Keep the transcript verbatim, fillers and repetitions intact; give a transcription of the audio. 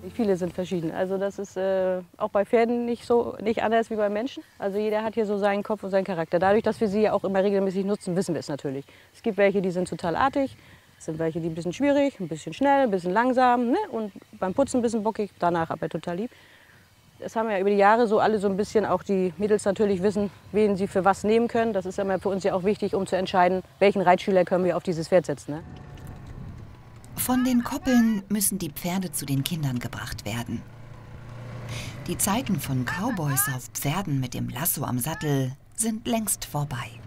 Viele sind verschieden. Also das ist äh, auch bei Pferden nicht so nicht anders wie bei Menschen. Also jeder hat hier so seinen Kopf und seinen Charakter. Dadurch, dass wir sie ja auch immer regelmäßig nutzen, wissen wir es natürlich. Es gibt welche, die sind total artig, es sind welche, die ein bisschen schwierig, ein bisschen schnell, ein bisschen langsam, ne? Und beim Putzen ein bisschen bockig, danach aber total lieb. Das haben ja über die Jahre so alle so ein bisschen, auch die Mädels natürlich wissen, wen sie für was nehmen können. Das ist immer für uns ja auch wichtig, um zu entscheiden, welchen Reitschüler können wir auf dieses Pferd setzen. Ne? Von den Koppeln müssen die Pferde zu den Kindern gebracht werden. Die Zeiten von Cowboys auf Pferden mit dem Lasso am Sattel sind längst vorbei.